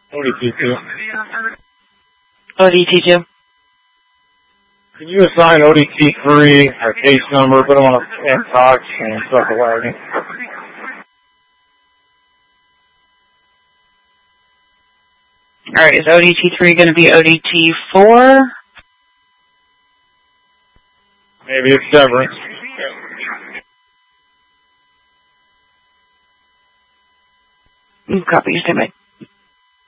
ODT2. ODT2. Can you assign ODT3 our case number, put them on a box, and start the wagon? Alright, is ODT3 going to be ODT4? Maybe it's severance. Copy, stand by.